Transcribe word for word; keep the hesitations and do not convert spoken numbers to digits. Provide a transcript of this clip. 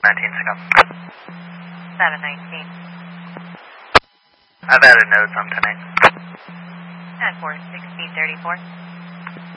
nineteen, signal. seven nineteen. I've added notes on ten eight. ten four, sixteen thirty-four.